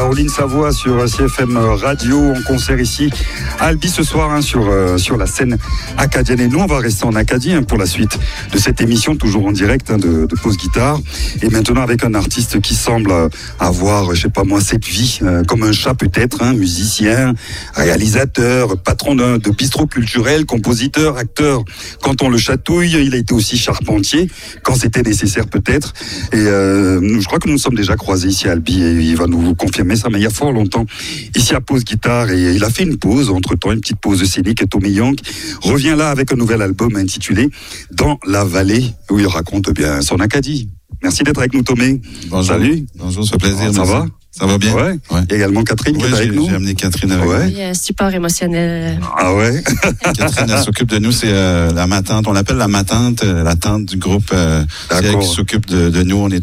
Caroline Savoie sur CFM Radio en concert ici à Albi ce soir sur la scène acadienne. Et nous, on va rester en Acadie pour la suite de cette émission, toujours en direct de Pause Guitare. Et maintenant avec un artiste qui semble avoir, je sais pas moi, cette vie comme un chat peut-être, musicien, réalisateur, patron de bistrot culturel, compositeur, acteur. Quand on le chatouille, il a été aussi charpentier quand c'était nécessaire peut-être. Et je crois que nous sommes déjà croisés ici à Albi et il va nous confirmer ça, mais il y a fort longtemps ici à Pause Guitare, et il a fait une pause entre-temps, une petite pause scénique, et Tommy Young revient là avec un nouvel album intitulé Dans la vallée, où il raconte bien son Acadie. Merci d'être avec nous, Tommy. Bonjour. Salut. Bonjour, ça fait plaisir. Ça va? Ça va bien? Ouais. Et également Catherine qui est avec nous. J'ai amené Catherine avec nous. Oui, support émotionnel. Ah ouais? Catherine, elle s'occupe de nous, c'est la matante. On l'appelle la matante, la tante du groupe. C'est elle qui s'occupe de nous. On est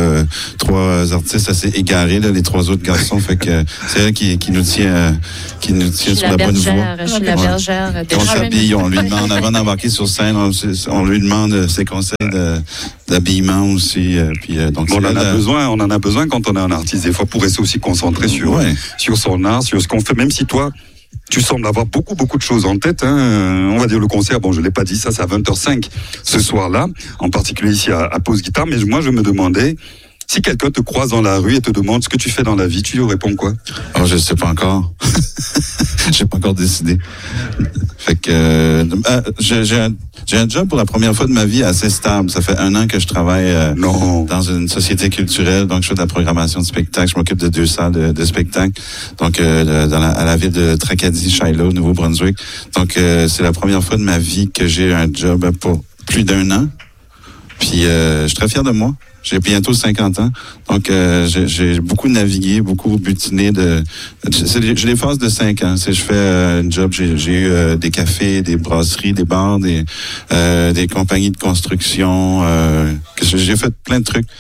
trois artistes assez égarés, là, les trois autres garçons. Fait que c'est elle qui nous tient sur la bonne voie. Je suis la bergère. On s'habille, on lui demande, avant d'embarquer sur scène, on lui demande ses conseils d'habillement aussi. Donc on en a besoin quand on est un artiste, des fois, pour rester aussi concentré sur son art, sur ce qu'on fait, même si toi, tu sembles avoir beaucoup de choses en tête. On va dire le concert, bon, je l'ai pas dit, ça c'est à 20h05 ce soir-là, en particulier ici à Pause Guitare, mais moi je me demandais, si quelqu'un te croise dans la rue et te demande ce que tu fais dans la vie, tu lui réponds quoi? Oh, je sais pas encore. J'ai pas encore décidé. Fait que j'ai un job pour la première fois de ma vie assez stable. Ça fait 1 an que je travaille dans une société culturelle, donc je fais de la programmation de spectacle. Je m'occupe de 2 salles de spectacle, donc à la ville de Tracadie, Shiloh, Nouveau-Brunswick. Donc c'est la première fois de ma vie que j'ai un job pour plus d'1 an. Puis je suis très fier de moi. J'ai bientôt 50 ans, donc j'ai beaucoup navigué, beaucoup butiné. J'ai des phases de 5 ans. Je fais un job, j'ai eu des cafés, des brasseries, des bars, des compagnies de construction. J'ai fait plein de trucs.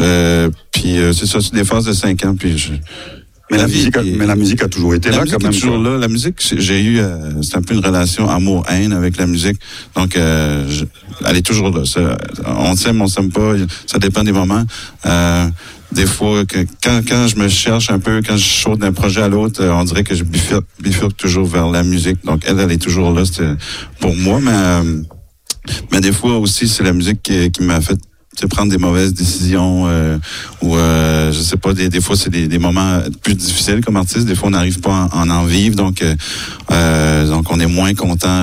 Puis c'est ça, c'est des phases de 5 ans. Puis Mais la musique a toujours été là, quand même. Toujours là. La musique, j'ai eu, c'est un peu une relation amour-haine avec la musique. Donc, elle est toujours là. On s'aime, on s'aime pas. Ça dépend des moments. Des fois, quand je me cherche un peu, quand je saute d'un projet à l'autre, on dirait que je bifurque toujours vers la musique. Donc, elle est toujours là. C'est pour moi, mais des fois aussi, c'est la musique qui m'a fait prendre des mauvaises décisions ou je sais pas, des fois c'est des moments plus difficiles comme artiste, des fois on n'arrive pas à en vivre, donc on est moins content,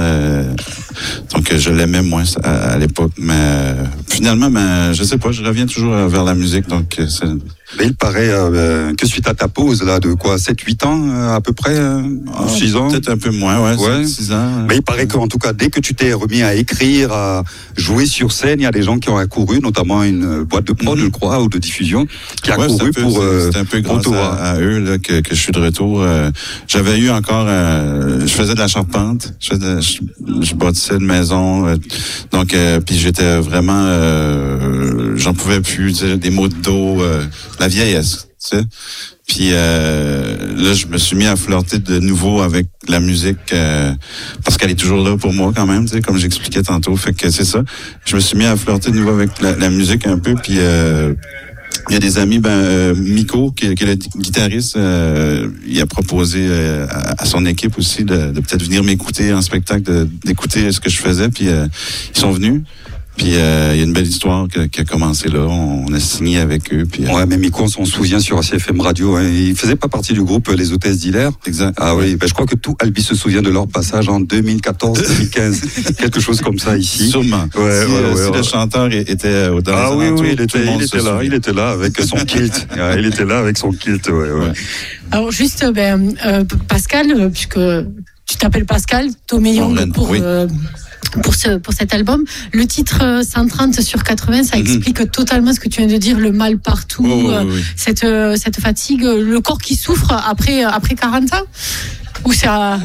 donc je l'aimais moins à l'époque, mais finalement je sais pas, je reviens toujours vers la musique, donc c'est... Mais il paraît que suite à ta pause là de quoi, 7-8 ans à peu près, 6 ans, peut-être un peu moins, 6 ans. Mais il paraît qu'en tout cas dès que tu t'es remis à écrire, à jouer sur scène, il y a des gens qui ont accouru, notamment une boîte de prod, je crois, ou de diffusion, qui a accouru pour c'est un peu grâce à eux là que je suis de retour. J'avais eu encore, je faisais de la charpente, je bâtissais une maison, donc puis j'étais vraiment, j'en pouvais plus, des maux de dos, la vieillesse, tu sais. Puis là, je me suis mis à flirter de nouveau avec la musique parce qu'elle est toujours là pour moi quand même, tu sais, comme j'expliquais tantôt. Fait que c'est ça. Je me suis mis à flirter de nouveau avec la musique un peu. Puis il y a des amis, Miko, qui est le guitariste, il a proposé à son équipe aussi de peut-être venir m'écouter en spectacle, d'écouter ce que je faisais. Puis ils sont venus. Puis il y a une belle histoire qui a commencé là. On a signé avec eux. Puis, ouais, mais Miko, on s'en souvient sur CFM Radio. Il faisait pas partie du groupe Les Hôtesses d'Hilaire. Exact. Ah oui, je crois que tout Albi se souvient de leur passage en 2014-2015. Quelque chose comme ça ici. Sûrement. Si le chanteur était au dans oui, il était là avec son kilt. Il était là avec son kilt, ouais. Alors juste, Pascal, puisque tu t'appelles Pascal, Tommy Young pour cet album. Le titre 130 sur 80, ça explique totalement ce que tu viens de dire, le mal partout, cette fatigue, le corps qui souffre après 40 ans. Ou c'est à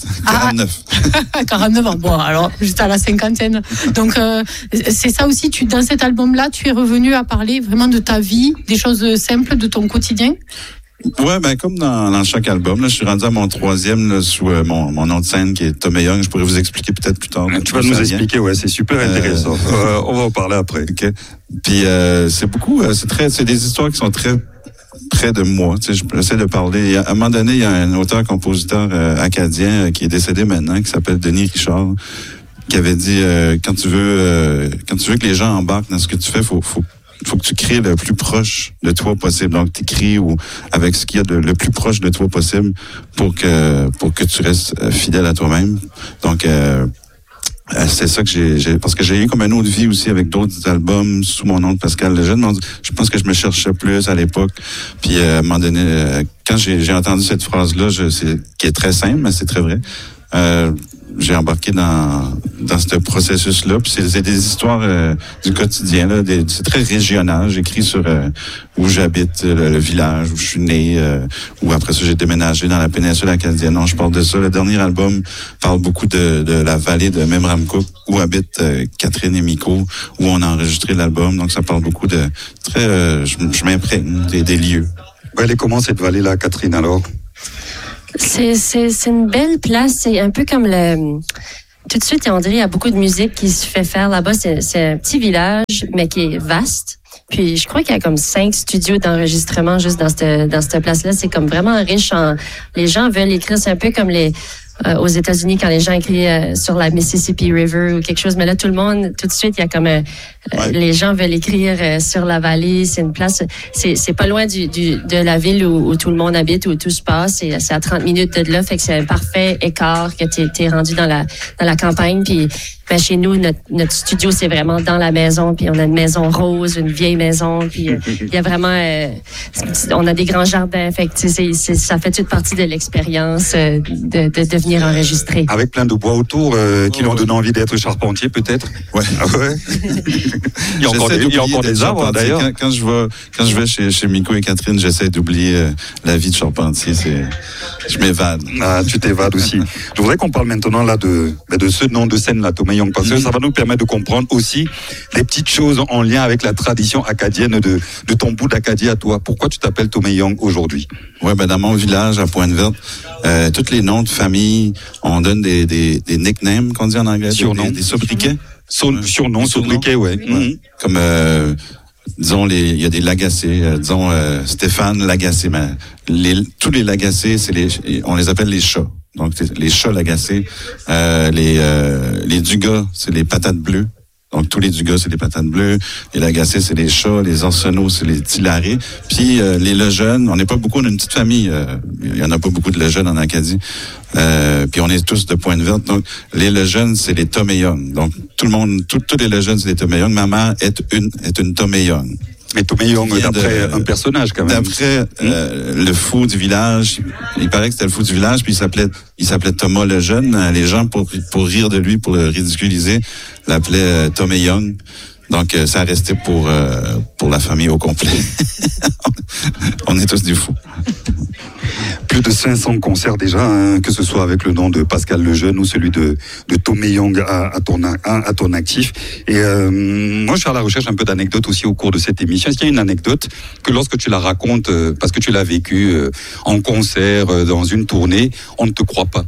49. 49 ans. Bon, alors juste à la cinquantaine. Donc c'est ça aussi. Dans cet album-là, tu es revenu à parler vraiment de ta vie, des choses simples de ton quotidien. Ouais, comme dans chaque album, là, je suis rendu à mon 3e là, sous mon nom de scène qui est Tommy Young. Je pourrais vous expliquer peut-être plus tard. Tu vas nous expliquer, c'est super intéressant. On va en parler après. Okay. Puis c'est beaucoup, c'est des histoires qui sont très près de moi. Tu sais, j'essaie de parler. À un moment donné, il y a un auteur-compositeur acadien qui est décédé maintenant, qui s'appelle Denis Richard, qui avait dit quand tu veux que les gens embarquent dans ce que tu fais, faut que tu crées le plus proche de toi possible. Donc, t'écris ou avec ce qu'il y a de le plus proche de toi possible pour que tu restes fidèle à toi-même. Donc, c'est ça que j'ai parce que j'ai eu comme une autre vie aussi avec d'autres albums sous mon nom de Pascal Lejeune. Je pense que je me cherchais plus à l'époque. Puis à un moment donné, quand j'ai entendu cette phrase-là, qui est très simple, mais c'est très vrai. J'ai embarqué dans ce processus-là. Puis c'est des histoires du quotidien. Là, c'est très régional. J'écris sur où j'habite, le village où je suis né, où après ça j'ai déménagé dans la péninsule acadienne. Non, je parle de ça. Le dernier album parle beaucoup de la vallée de Memramcook, où habite Catherine et Miko, où on a enregistré l'album. Donc ça parle beaucoup de très. Je m'imprègne des lieux. Elle est comment cette vallée-là, Catherine, alors? C'est une belle place. C'est un peu comme tout de suite, on dirait, il y a beaucoup de musique qui se fait faire là-bas. C'est un petit village, mais qui est vaste. Puis, je crois qu'il y a comme 5 studios d'enregistrement juste dans cette place-là. C'est comme vraiment riche les gens veulent écrire. C'est un peu comme aux États-Unis quand les gens écrivent sur la Mississippi River ou quelque chose. Mais là, tout le monde, tout de suite, il y a comme les gens veulent écrire sur la vallée. C'est une place, c'est pas loin de la ville où tout le monde habite, où tout se passe. C'est à 30 minutes de là. Fait que c'est un parfait écart que t'es rendu dans la campagne. Puis, chez nous, notre studio, c'est vraiment dans la maison. Puis on a une maison rose, une vieille maison. Puis il y a vraiment, on a des grands jardins. Fait que ça fait toute partie de l'expérience de venir enregistrer. Avec plein de bois autour qui l'ont donné envie d'être charpentier, peut-être. Ouais. Ah ouais. Il y a encore des arbres d'ailleurs. Quand je vais chez Miko et Catherine, j'essaie d'oublier la vie de charpentier. Je m'évade. Ah, tu t'évades aussi. Je voudrais qu'on parle maintenant là de ce nom de scène là, Tomé Young, parce que ça va nous permettre de comprendre aussi des petites choses en lien avec la tradition acadienne de ton bout d'Acadie à toi. Pourquoi tu t'appelles Tomé Young aujourd'hui? Ouais, dans mon village à Pointe-Verte, tous les noms de famille, on donne des nicknames qu'on dit en anglais, des sobriquets. Surnom, sobriquet, ouais. Comme disons il y a des Lagacé, disons Stéphane Lagacé, mais tous les Lagacé, on les appelle les chats. Donc les chats Lagacé, les Dugas, c'est les patates bleues. Donc tous les Dugas, c'est les patates bleues, les Lagacé, c'est les chats, les Arsenault, c'est les Tilarés. Puis les Lejeunes, on n'est pas beaucoup, on a une petite famille, il y en a pas beaucoup de Lejeunes en Acadie. Puis on est tous de Pointe-Verte. Donc les Lejeunes, c'est les Tomé Young. Donc tous les Lejeunes, c'est les Tomé Young. Ma mère est une Tomé Young. Mais Tomé Young, d'après un personnage quand même. D'après le fou du village, il paraît que c'était le fou du village, puis il s'appelait Thomas Lejeune. Les gens, pour rire de lui, pour le ridiculiser, l'appelaient Tomé Young. Donc ça a resté pour la famille au complet. On est tous des fous. Plus de 500 concerts déjà, que ce soit avec le nom de Pascal Lejeune ou celui de Tomé Young à ton actif. Et moi, je suis à la recherche un peu d'anecdotes aussi au cours de cette émission. Est-ce qu'il y a une anecdote que lorsque tu la racontes, parce que tu l'as vécu en concert, dans une tournée, on ne te croit pas?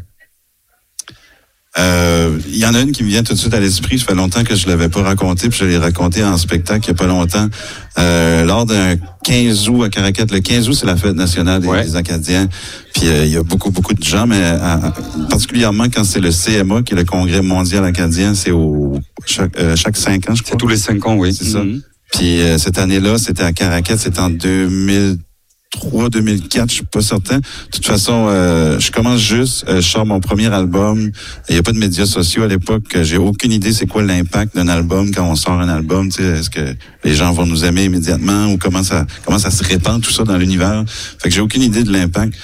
Il y en a une qui me vient tout de suite à l'esprit. Ça fait longtemps que je l'avais pas raconté, puis je l'ai raconté en spectacle il y a pas longtemps. Lors d'un 15 août à Caracat. Le 15 août, c'est la fête nationale des Acadiens. Puis il y a beaucoup de gens, mais particulièrement quand c'est le CMA, qui est le Congrès mondial acadien, c'est chaque 5 ans, je crois. C'est tous les 5 ans, oui. C'est ça. Puis cette année-là, c'était à Caracat, c'était en 2003, 2004, je suis pas certain. De toute façon, je commence juste, je sors mon premier album. Il y a pas de médias sociaux à l'époque. J'ai aucune idée c'est quoi l'impact d'un album quand on sort un album. Tu sais, est-ce que les gens vont nous aimer immédiatement ou comment ça se répand tout ça dans l'univers. Fait que j'ai aucune idée de l'impact.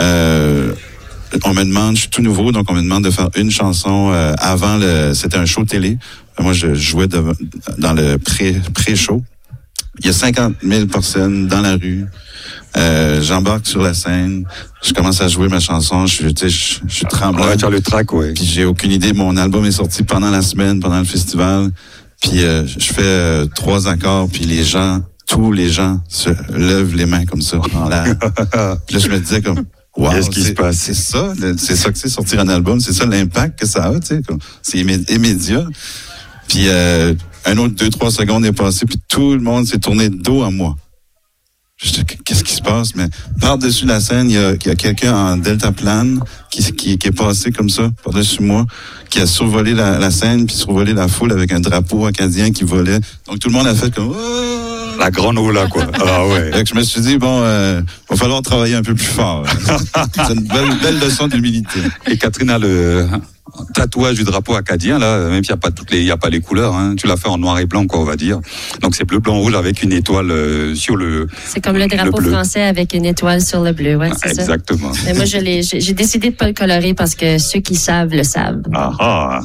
On me demande, je suis tout nouveau, donc on me demande de faire une chanson avant c'était un show télé. Moi, je jouais dans le pré-show. Il y a 50 000 personnes dans la rue. J'embarque sur la scène, je commence à jouer ma chanson, je suis tremblant. Ouais, tu as le track, ouais. Puis j'ai aucune idée, mon album est sorti pendant la semaine, pendant le festival. Puis je fais 3 accords, puis tous les gens se lèvent les mains comme ça en l'air. Puis là, je me disais comme wow, qu'est-ce qui se passe? C'est ça que c'est sortir un album, c'est ça l'impact que ça a, tu sais, c'est immédiat. Puis un autre 2-3 secondes est passé, puis tout le monde s'est tourné de dos à moi. Je qu'est-ce qui se passe? Mais par-dessus la scène, il y a quelqu'un en deltaplane qui est passé comme ça, par-dessus moi, qui a survolé la scène, puis survolé la foule avec un drapeau acadien qui volait. Donc tout le monde a fait comme... La grande oula, quoi. Ah ouais. Donc, je me suis dit, va falloir travailler un peu plus fort. C'est une belle leçon d'humilité. Et Catherine a le tatouage du drapeau acadien, là, même s'il n'y a pas les couleurs, hein. Tu l'as fait en noir et blanc, quoi, on va dire. Donc c'est bleu, blanc, rouge avec une étoile sur le. C'est comme le drapeau français avec une étoile sur le bleu, ouais, c'est exactement. Ça. Mais moi, j'ai décidé de pas le colorer parce que ceux qui savent le savent. Ah.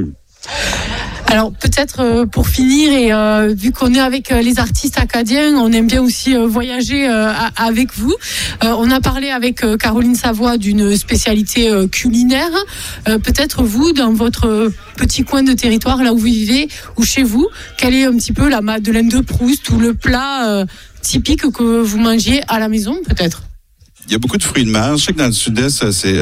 Alors peut-être pour finir, et vu qu'on est avec les artistes acadiens, on aime bien aussi voyager avec vous. On a parlé avec Caroline Savoie d'une spécialité culinaire. Peut-être vous, dans votre petit coin de territoire, là où vous vivez, ou chez vous, quelle est un petit peu la Madeleine de Proust ou le plat typique que vous mangiez à la maison, peut-être? Il y a beaucoup de fruits de mer. Je sais que dans le sud-est, c'est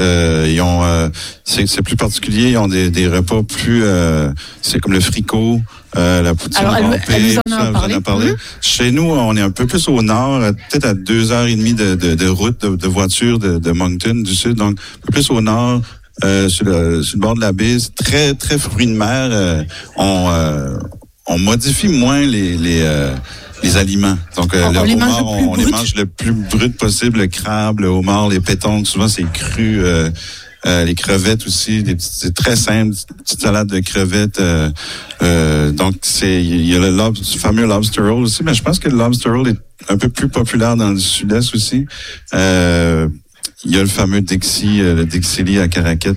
plus particulier. Ils ont des repas plus, c'est comme le fricot, la poutine râpée. Elle nous en a parlé. Chez nous, on est un peu plus au nord, peut-être à 2h30 de route de voiture de Moncton du sud, donc un peu plus au nord. Sur le bord de la baie, très très fruits de mer. On modifie moins les aliments. Donc, le homard, on les mange le plus brut possible, le crabe, le homard, les pétanques, souvent c'est cru, les crevettes aussi, c'est très simple, petite salade de crevettes, donc il y a le fameux lobster roll aussi, mais je pense que le lobster roll est un peu plus populaire dans le sud-est aussi. Il y a le fameux Dixie, le Dixili à Caraquet,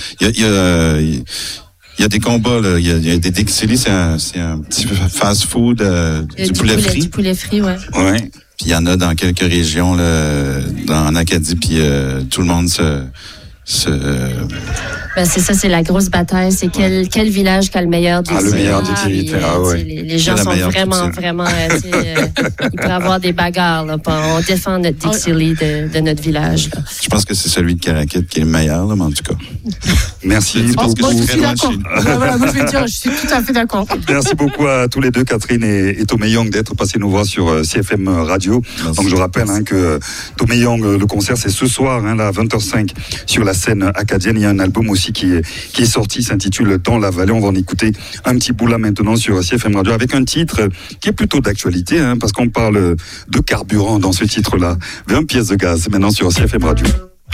il y a des combats, là. Il y a des Dixili, c'est un petit fast-food du poulet frit. Du poulet frit, ouais. Ouais. Puis il y en a dans quelques régions, là, en Acadie, puis tout le monde Ben c'est ça, c'est la grosse bataille. C'est quel village qui a le meilleur Dixili. Le meilleur Dixili. Les gens sont vraiment, ils pourraient avoir des bagarres, là. On défend notre Dixili de notre village, là. Je pense que c'est celui de Caraquet qui est le meilleur, là, mais en tout cas. Merci beaucoup. Moi, je suis d'accord. Moi, je vais dire, je suis tout à fait d'accord. Merci beaucoup à tous les deux, Catherine et Tomé Young, d'être passés nous voir sur CFM Radio. Merci. Donc, je rappelle que Tomé Young, le concert, c'est ce soir, là, à 20h05, sur la scène acadienne. Il y a un album aussi qui est sorti, s'intitule Dans la vallée. On va en écouter un petit bout là maintenant sur CFM Radio avec un titre qui est plutôt d'actualité, parce qu'on parle de carburant dans ce titre-là. 20 pièces de gaz maintenant sur CFM Radio.